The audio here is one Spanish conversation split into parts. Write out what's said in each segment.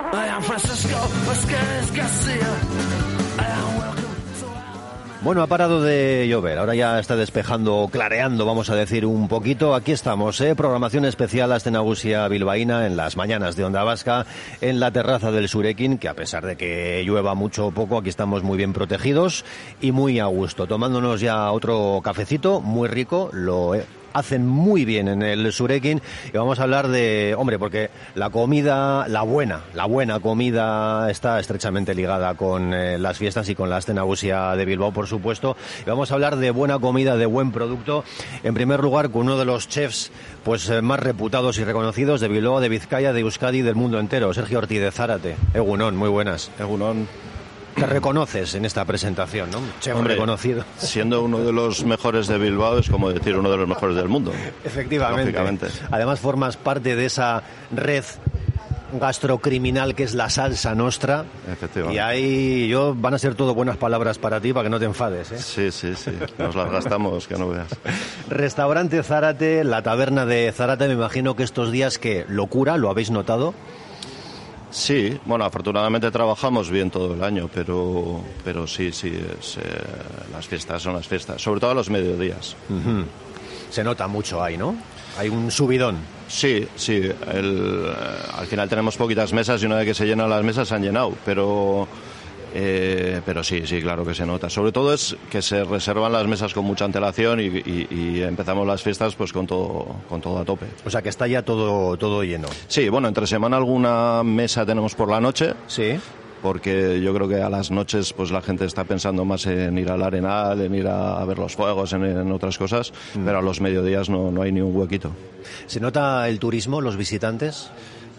Bueno, ha parado de llover, ahora ya está despejando, clareando, vamos a decir, un poquito. Aquí estamos, programación especial Aste Nagusia bilbaína en las mañanas de Onda Vasca, en la terraza del Surekin, que a pesar de que llueva mucho o poco, aquí estamos muy bien protegidos y muy a gusto, tomándonos ya otro cafecito muy rico, hacen muy bien en el Surekin, y vamos a hablar de, hombre, porque la comida, la buena comida está estrechamente ligada con las fiestas y con la Aste Nagusia de Bilbao, por supuesto, y vamos a hablar de buena comida, de buen producto, en primer lugar con uno de los chefs pues más reputados y reconocidos de Bilbao, de Vizcaya, de Euskadi y del mundo entero, Sergio Ortiz de Zárate. Egunon, muy buenas. Egunon. Te reconoces en esta presentación, ¿no? Chef reconocido. Siendo uno de los mejores de Bilbao es como decir uno de los mejores del mundo. Efectivamente. Lógicamente. Además formas parte de esa red gastrocriminal que es la Salsa Nostra. Efectivamente. Y ahí van a ser todo buenas palabras para ti, para que no te enfades, ¿eh? Sí. Nos las gastamos, que no veas. Restaurante Zárate, la taberna de Zárate, me imagino que estos días, ¿qué? ¿Locura? ¿Lo habéis notado? Sí, bueno, afortunadamente trabajamos bien todo el año, pero sí, las fiestas son las fiestas, sobre todo a los mediodías. Uh-huh. Se nota mucho ahí, ¿no? Hay un subidón. Sí, al final tenemos poquitas mesas y una vez que se llenan las mesas se han llenado, pero sí, claro que se nota. Sobre todo es que se reservan las mesas con mucha antelación y empezamos las fiestas pues con todo a tope. O sea que está ya todo lleno. Sí, bueno, entre semana alguna mesa tenemos por la noche. Sí. Porque yo creo que a las noches pues la gente está pensando más en ir al Arenal, en ir a ver los fuegos, en otras cosas, pero a los mediodías no hay ni un huequito. ¿Se nota el turismo, los visitantes?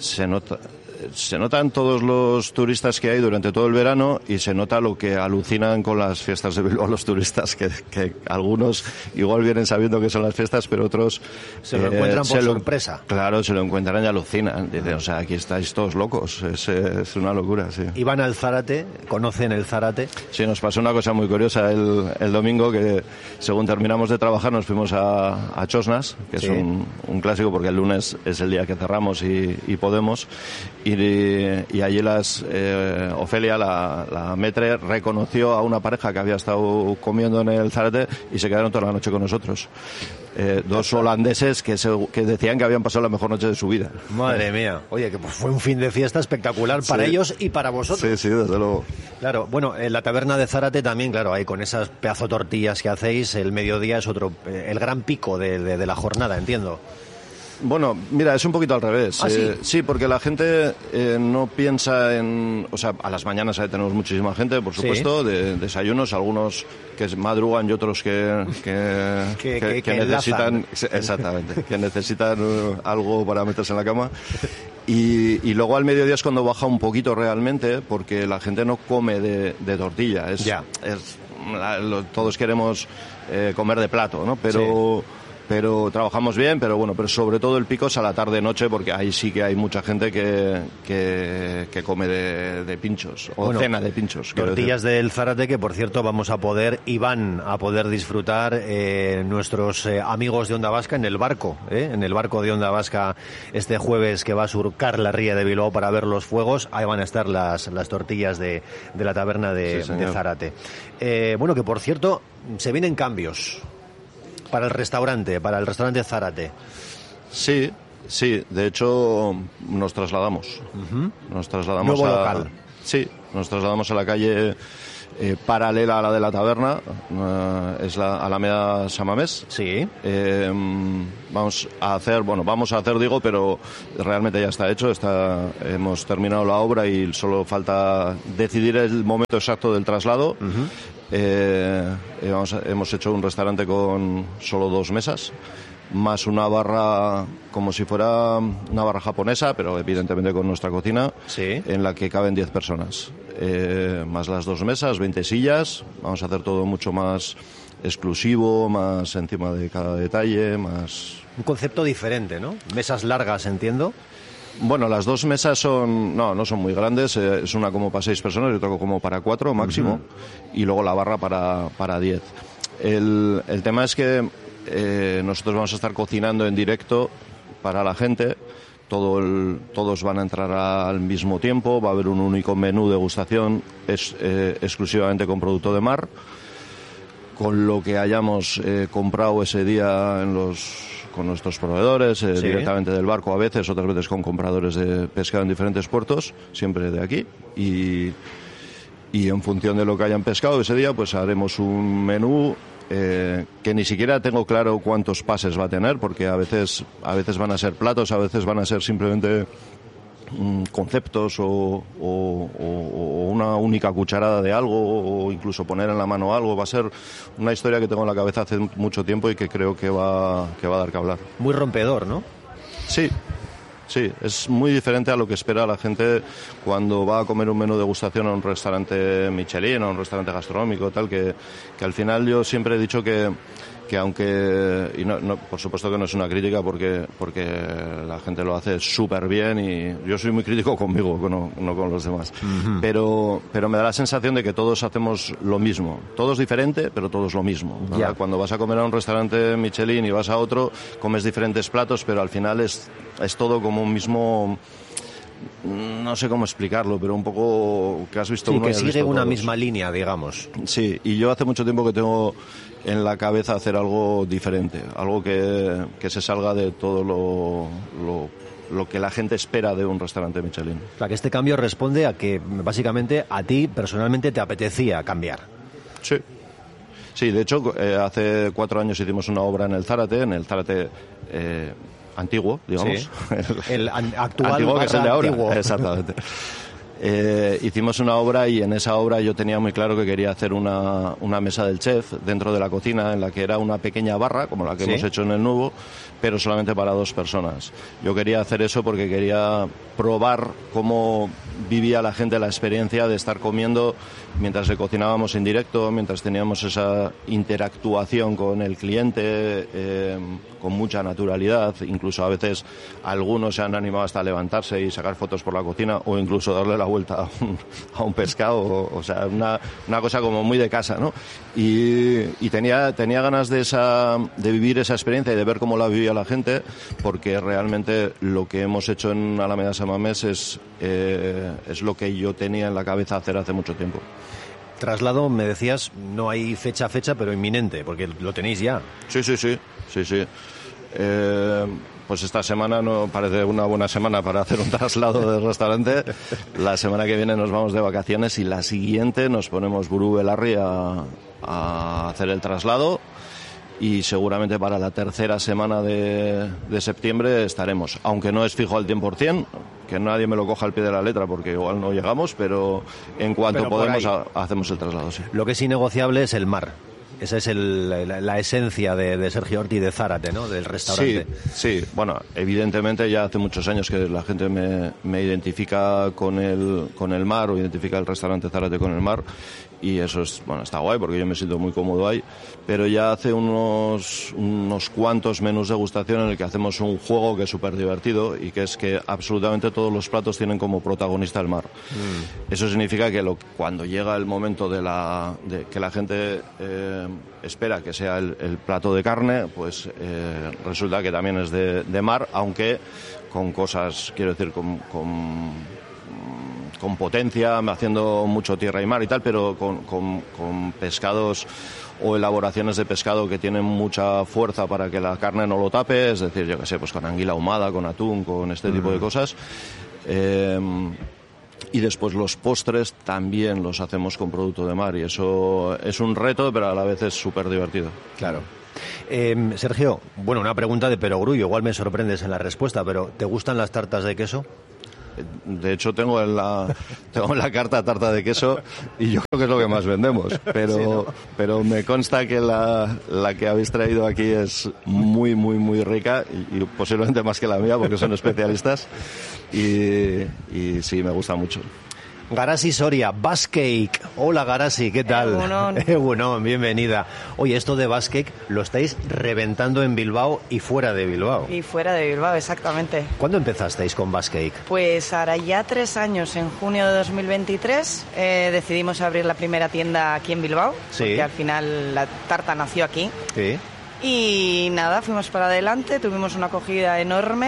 Se notan todos los turistas que hay durante todo el verano y se nota lo que alucinan con las fiestas de Bilbao los turistas, que algunos igual vienen sabiendo que son las fiestas, pero otros se lo encuentran por sorpresa. Claro, se lo encuentran y alucinan. Dicen, o sea, aquí estáis todos locos. Es una locura, sí. ¿Y van al Zárate? ¿Conocen el Zárate? Sí, nos pasó una cosa muy curiosa el domingo, que según terminamos de trabajar nos fuimos a Chosnas, que es un clásico porque el lunes es el día que cerramos y podemos. Y allí Ofelia, la maître, reconoció a una pareja que había estado comiendo en el Zárate y se quedaron toda la noche con nosotros. Dos holandeses que decían que habían pasado la mejor noche de su vida. Madre mía. Oye, que pues fue un fin de fiesta espectacular para ellos y para vosotros. Sí, desde luego. Claro, bueno, en la taberna de Zárate también, claro, ahí con esas pedazo tortillas que hacéis, el mediodía es el gran pico de la jornada, entiendo. Bueno, mira, es un poquito al revés. ¿Ah, sí? Sí, porque la gente no piensa en... O sea, a las mañanas tenemos muchísima gente, por supuesto, de desayunos, algunos que madrugan y otros que necesitan... Exactamente, que necesitan algo para meterse en la cama. Y luego al mediodía es cuando baja un poquito realmente, porque la gente no come de tortilla. Todos queremos comer de plato, ¿no? Pero trabajamos bien, pero sobre todo el pico es a la tarde-noche, porque ahí sí que hay mucha gente que come de pinchos, o cena de pinchos. Tortillas del Zárate que, por cierto, van a poder disfrutar nuestros amigos de Onda Vasca en el barco de Onda Vasca este jueves, que va a surcar la ría de Bilbao para ver los fuegos. Ahí van a estar las tortillas de la taberna de Zárate. Bueno, que por cierto, se vienen cambios para el restaurante Zárate. Sí, de hecho nos trasladamos. Uh-huh. Nuevo local. Sí, nos trasladamos a la calle paralela a la de la taberna, es la Alameda Samamés. Sí. Vamos a hacer, digo, pero realmente ya está hecho, hemos terminado la obra y solo falta decidir el momento exacto del traslado. Uh-huh. Hemos hecho un restaurante con solo 2 mesas, más una barra como si fuera una barra japonesa, pero evidentemente con nuestra cocina, en la que caben 10 personas. Más las 2 mesas, 20 sillas. Vamos a hacer todo mucho más exclusivo, más encima de cada detalle, más... Un concepto diferente, ¿no? Mesas largas, entiendo. Bueno, las 2 mesas no son muy grandes, es una como para 6 personas y otra como para 4 máximo, uh-huh. Y luego la barra para 10. El tema es que nosotros vamos a estar cocinando en directo para la gente, todos van a entrar al mismo tiempo, va a haber un único menú degustación exclusivamente con producto de mar, con lo que hayamos comprado ese día con nuestros proveedores, directamente del barco a veces, otras veces con compradores de pescado en diferentes puertos, siempre de aquí, y en función de lo que hayan pescado ese día, pues haremos un menú que ni siquiera tengo claro cuántos pases va a tener, porque a veces van a ser platos, a veces van a ser simplemente conceptos o una única cucharada de algo, o incluso poner en la mano algo. Va a ser una historia que tengo en la cabeza hace mucho tiempo y que creo que va a dar que hablar. Muy rompedor, ¿no? Sí, es muy diferente a lo que espera la gente cuando va a comer un menú de degustación a un restaurante Michelin o a un restaurante gastronómico, tal, que al final yo siempre he dicho que aunque, y no, por supuesto que no es una crítica porque la gente lo hace súper bien y yo soy muy crítico conmigo, no con los demás, pero me da la sensación de que todos hacemos lo mismo, todos diferente, pero todos lo mismo. Ya. Cuando vas a comer a un restaurante Michelin y vas a otro, comes diferentes platos, pero al final es todo como un mismo... No sé cómo explicarlo, pero un poco que has visto sí, uno que y has sigue visto una todos. misma línea, digamos. Sí, y yo hace mucho tiempo que tengo en la cabeza hacer algo diferente, algo que se salga de todo lo que la gente espera de un restaurante Michelin. O sea, que este cambio responde a que básicamente a ti personalmente te apetecía cambiar. Sí, de hecho, hace 4 años hicimos una obra en el Zárate antiguo, digamos. Sí. El actual antiguo, que es el de ahora. Antiguo. Exactamente. Hicimos una obra y en esa obra yo tenía muy claro que quería hacer una mesa del chef dentro de la cocina, en la que era una pequeña barra, como la que hemos hecho en el nuevo, pero solamente para 2 personas. Yo quería hacer eso porque quería probar cómo vivía la gente la experiencia de estar comiendo mientras le cocinábamos en directo, mientras teníamos esa interactuación con el cliente con mucha naturalidad. Incluso a veces algunos se han animado hasta a levantarse y sacar fotos por la cocina o incluso darle la vuelta a un pescado, o sea, una cosa como muy de casa, ¿no? Y tenía ganas de vivir esa experiencia y de ver cómo la vivía la gente, porque realmente lo que hemos hecho en Alameda San Mamés es lo que yo tenía en la cabeza hacer hace mucho tiempo. Traslado, me decías, no hay fecha, pero inminente, porque lo tenéis ya. Sí. Pues esta semana no parece una buena semana para hacer un traslado del restaurante. La semana que viene nos vamos de vacaciones y la siguiente nos ponemos Buru Belarri a hacer el traslado. Y seguramente para la tercera semana de septiembre estaremos, aunque no es fijo al 100%, que nadie me lo coja al pie de la letra porque igual no llegamos, pero en cuanto podemos hacemos el traslado, sí. Lo que es innegociable es el mar. Esa es la esencia de Sergio Orti de Zárate, ¿no? Del restaurante. Sí. Bueno, evidentemente ya hace muchos años que la gente me identifica con el mar, o identifica el restaurante Zárate con el mar, y eso está guay porque yo me siento muy cómodo ahí, pero ya hace unos cuantos menús de degustación en el que hacemos un juego que es súper divertido y que es que absolutamente todos los platos tienen como protagonista el mar. Eso significa que cuando llega el momento de que la gente espera que sea el plato de carne, pues resulta que también es de mar, aunque con cosas, quiero decir, con potencia, haciendo mucho tierra y mar y tal, pero con pescados o elaboraciones de pescado que tienen mucha fuerza para que la carne no lo tape, es decir, yo qué sé, pues con anguila ahumada, con atún, con este tipo de cosas. Y después los postres también los hacemos con producto de mar y eso es un reto, pero a la vez es súper divertido. Claro. Sergio, bueno, una pregunta de perogrullo, igual me sorprendes en la respuesta, pero ¿te gustan las tartas de queso? De hecho, tengo en la carta tarta de queso y yo creo que es lo que más vendemos. Pero, sí, ¿no? Pero me consta que la que habéis traído aquí es muy, muy, muy rica y posiblemente más que la mía porque son especialistas y sí, me gusta mucho. Garasi Soria, Bascake. Hola Garasi, ¿qué tal? Egunon, bienvenida. Oye, esto de Bascake lo estáis reventando en Bilbao y fuera de Bilbao. Y fuera de Bilbao, exactamente. ¿Cuándo empezasteis con Bascake? Pues ahora ya 3 años, en junio de 2023, decidimos abrir la primera tienda aquí en Bilbao, porque al final la tarta nació aquí. Sí. Y nada, fuimos para adelante, tuvimos una acogida enorme.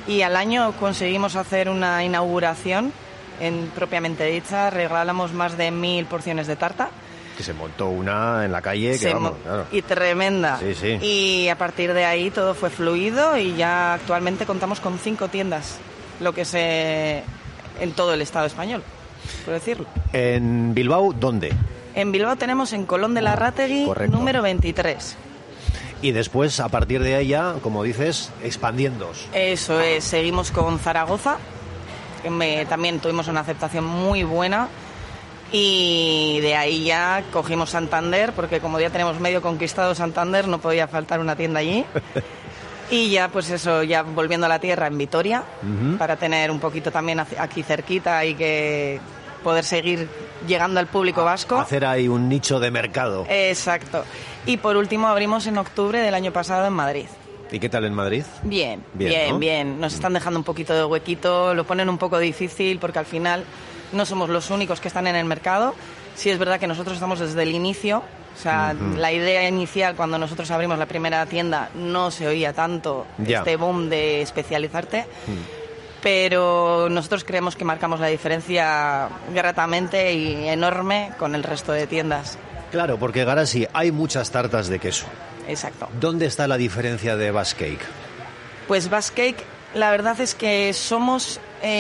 y al año conseguimos hacer una inauguración propiamente dicha, regalamos más de 1000 porciones de tarta. Que se montó una en la calle, que vamos, claro. Y tremenda. Sí, sí. Y a partir de ahí todo fue fluido y ya actualmente contamos con 5 tiendas, lo que es en todo el Estado español, por decirlo. ¿En Bilbao dónde? En Bilbao tenemos en Colón de la Ràtegui, número 23. Y después, a partir de ahí ya, como dices, expandiéndoos. Eso es, seguimos con Zaragoza, que también tuvimos una aceptación muy buena. Y de ahí ya cogimos Santander, porque como ya tenemos medio conquistado Santander, no podía faltar una tienda allí. Y ya, pues eso, ya volviendo a la tierra en Vitoria, para tener un poquito también aquí cerquita y que poder seguir llegando al público vasco. Hacer ahí un nicho de mercado. Exacto. Y por último abrimos en octubre del año pasado en Madrid. ¿Y qué tal en Madrid? Bien, ¿no? bien. Nos están dejando un poquito de huequito, lo ponen un poco difícil porque al final no somos los únicos que están en el mercado. Sí es verdad que nosotros estamos desde el inicio. O sea, la idea inicial cuando nosotros abrimos la primera tienda no se oía tanto este boom de especializarte. Pero nosotros creemos que marcamos la diferencia gratamente y enorme con el resto de tiendas. Claro, porque Garasi hay muchas tartas de queso. Exacto. ¿Dónde está la diferencia de Basque Cake? Pues Basque Cake, la verdad es que somos...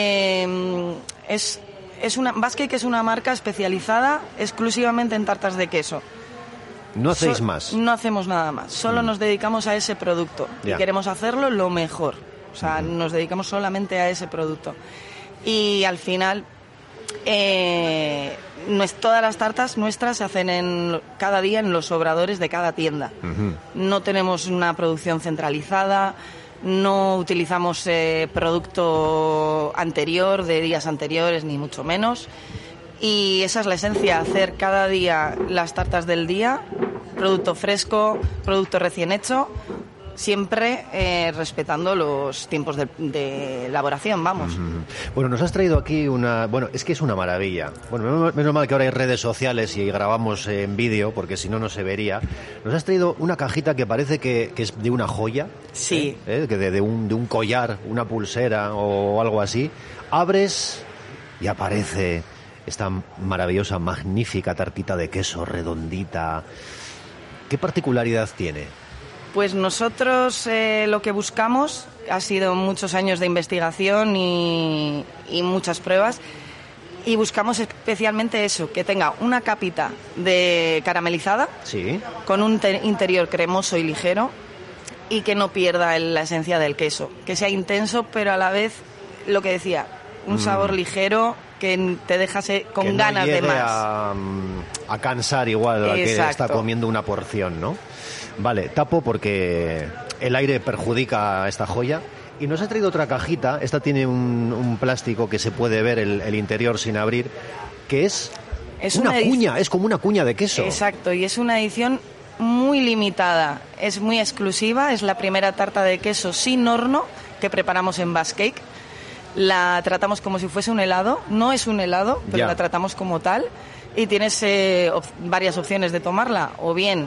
Basque Cake es una marca especializada exclusivamente en tartas de queso. ¿No hacéis más? No hacemos nada más, solo nos dedicamos a ese producto y queremos hacerlo lo mejor. O sea, nos dedicamos solamente a ese producto. Y al final, todas las tartas nuestras se hacen cada día en los obradores de cada tienda. No tenemos una producción centralizada, no utilizamos producto anterior, de días anteriores, ni mucho menos. Y esa es la esencia, hacer cada día las tartas del día, producto fresco, producto recién hecho, siempre respetando los tiempos de elaboración, vamos. Bueno, nos has traído aquí Bueno, es que es una maravilla. Bueno, menos mal que ahora hay redes sociales y grabamos en vídeo, porque si no, no se vería. Nos has traído una cajita que parece que es de una joya. Sí. Que de un collar, una pulsera o algo así. Abres y aparece esta maravillosa, magnífica tartita de queso redondita. ¿Qué particularidad tiene? Pues nosotros lo que buscamos ha sido muchos años de investigación y muchas pruebas, y buscamos especialmente eso, que tenga una capita de caramelizada, con un interior cremoso y ligero, y que no pierda la esencia del queso, que sea intenso pero a la vez, lo que decía, un sabor ligero que te deja con que ganas no de más. A cansar igual al que está comiendo una porción, ¿no? Vale, tapo porque el aire perjudica a esta joya. Y nos ha traído otra cajita. Esta tiene un plástico que se puede ver el interior sin abrir, que es una cuña, es como una cuña de queso. Exacto, y es una edición muy limitada, es muy exclusiva, es la primera tarta de queso sin horno que preparamos en Basque Cake. La tratamos como si fuese un helado, no es un helado, pero la tratamos como tal. Y tienes varias opciones de tomarla, o bien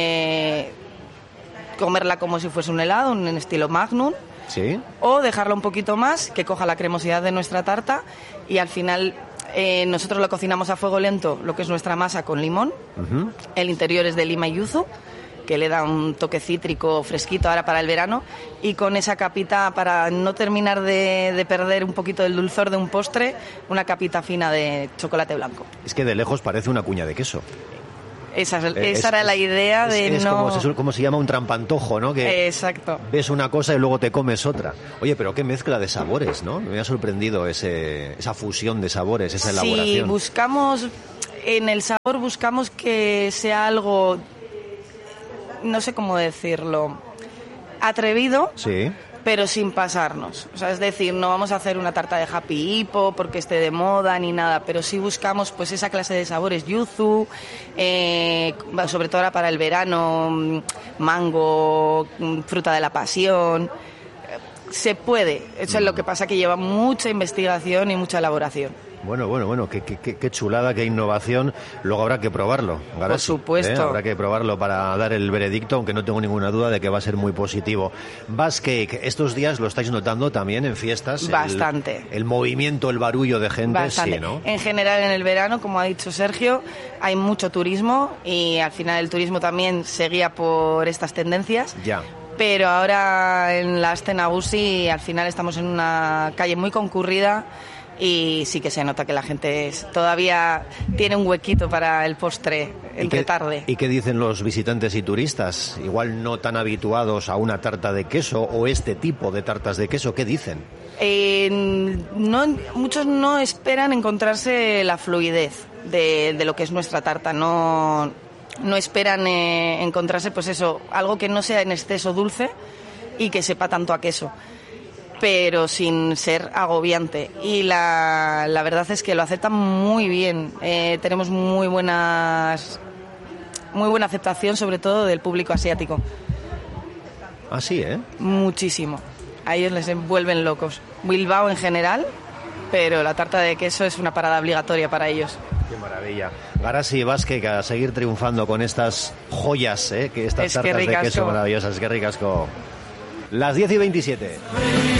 comerla como si fuese un helado, en estilo Magnum, o dejarla un poquito más, que coja la cremosidad de nuestra tarta, y al final nosotros lo cocinamos a fuego lento, lo que es nuestra masa, con limón. El interior es de lima y yuzu, que le da un toque cítrico fresquito ahora para el verano, y con esa capita, para no terminar de perder un poquito del dulzor de un postre, una capita fina de chocolate blanco. Es que de lejos parece una cuña de queso. Esa era la idea de no... como se llama un trampantojo, ¿no? Que exacto. Ves una cosa y luego te comes otra. Oye, pero qué mezcla de sabores, ¿no? Me ha sorprendido esa fusión de sabores, esa elaboración. Sí, en el sabor buscamos que sea algo... no sé cómo decirlo, atrevido, pero sin pasarnos. O sea, es decir, no vamos a hacer una tarta de Happy Hippo porque esté de moda ni nada, pero sí buscamos pues esa clase de sabores, yuzu, sobre todo ahora para el verano, mango, fruta de la pasión, se puede. Eso es lo que pasa, que lleva mucha investigación y mucha elaboración. Bueno, qué chulada, qué innovación. Luego habrá que probarlo, Garasi, por supuesto. Habrá que probarlo para dar el veredicto, aunque no tengo ninguna duda de que va a ser muy positivo. Bascake, estos días lo estáis notando también en fiestas. Bastante. El movimiento, el barullo de gente, bastante. Sí, ¿no? En general, en el verano, como ha dicho Sergio, hay mucho turismo y al final el turismo también se guía por estas tendencias. Ya. Pero ahora en la Aste Nagusi, al final estamos en una calle muy concurrida y sí que se nota que la gente todavía tiene un huequito para el postre entre tarde. ¿Y qué dicen los visitantes y turistas? Igual no tan habituados a una tarta de queso o este tipo de tartas de queso, ¿qué dicen? Muchos no esperan encontrarse la fluidez de lo que es nuestra tarta, no esperan encontrarse, pues eso, algo que no sea en exceso dulce y que sepa tanto a queso, pero sin ser agobiante. Y la verdad es que lo aceptan muy bien. Tenemos muy buena aceptación, sobre todo del público asiático. Ah, sí, ¿eh? Muchísimo. A ellos les vuelven locos. Bilbao en general, pero la tarta de queso es una parada obligatoria para ellos. Qué maravilla. Garasi y Bascake, a seguir triunfando con estas joyas, que estas tartas de queso maravillosas. Es que ricasco. Las 10:27.